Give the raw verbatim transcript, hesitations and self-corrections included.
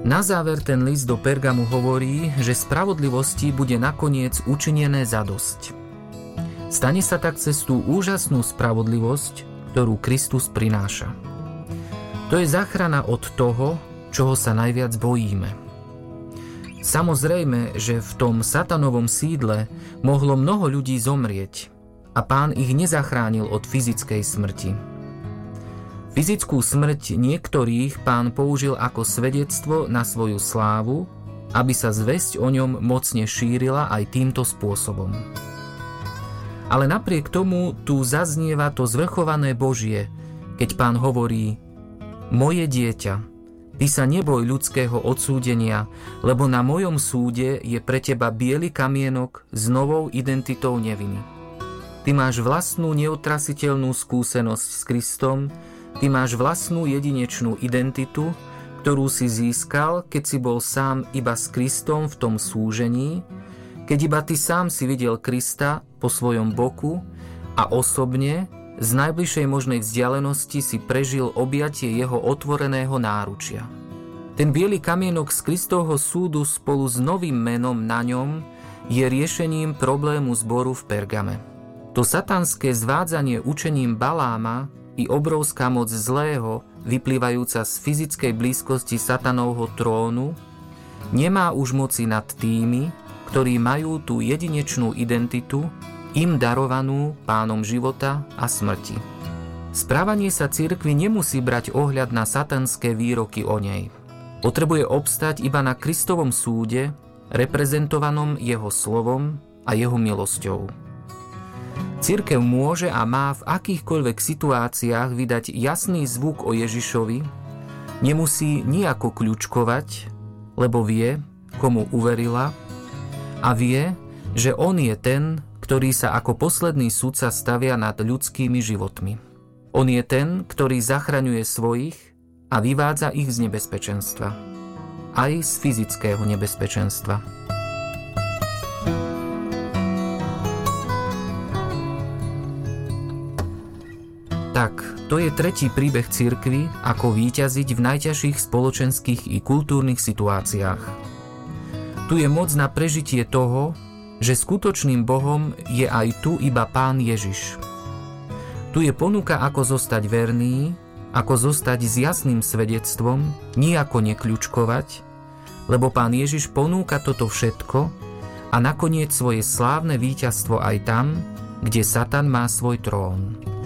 Na záver ten list do Pergamu hovorí, že spravodlivosti bude nakoniec učinené zadosť. Stane sa tak cez tú úžasnú spravodlivosť, ktorú Kristus prináša. To je záchrana od toho, čoho sa najviac bojíme. Samozrejme, že v tom satanovom sídle mohlo mnoho ľudí zomrieť a Pán ich nezachránil od fyzickej smrti. Fyzickú smrť niektorých Pán použil ako svedectvo na svoju slávu, aby sa zvesť o ňom mocne šírila aj týmto spôsobom. Ale napriek tomu tu zaznieva to zvrchované Božie, keď Pán hovorí: Moje dieťa, ty sa neboj ľudského odsúdenia, lebo na mojom súde je pre teba biely kamienok s novou identitou neviny. Ty máš vlastnú neotrasiteľnú skúsenosť s Kristom, ty máš vlastnú jedinečnú identitu, ktorú si získal, keď si bol sám iba s Kristom v tom súžení, keď iba ty sám si videl Krista po svojom boku a osobne z najbližšej možnej vzdialenosti si prežil objatie jeho otvoreného náručia. Ten biely kamienok z Kristovho súdu spolu s novým menom na ňom je riešením problému zboru v Pergame. To satanské zvádzanie učením Baláma i obrovská moc zlého, vyplývajúca z fyzickej blízkosti satanovho trónu, nemá už moci nad tými, ktorí majú tú jedinečnú identitu, im darovanú Pánom života a smrti. Správanie sa cirkvi nemusí brať ohľad na satanské výroky o nej. Potrebuje obstať iba na Kristovom súde, reprezentovanom jeho slovom a jeho milosťou. Cirkev môže a má v akýchkoľvek situáciách vydať jasný zvuk o Ježišovi, nemusí nijako kľučkovať, lebo vie, komu uverila, a vie, že on je ten, ktorý sa ako posledný sudca stavia nad ľudskými životmi. On je ten, ktorý zachraňuje svojich a vyvádza ich z nebezpečenstva. Aj z fyzického nebezpečenstva. Tak, to je tretí príbeh cirkvi, ako víťaziť v najťažších spoločenských i kultúrnych situáciách. Tu je moc na prežitie toho, že skutočným Bohom je aj tu iba Pán Ježiš. Tu je ponuka, ako zostať verný, ako zostať s jasným svedectvom, nijako nekľučkovať, lebo Pán Ježiš ponúka toto všetko a nakoniec svoje slávne víťazstvo aj tam, kde Satan má svoj trón.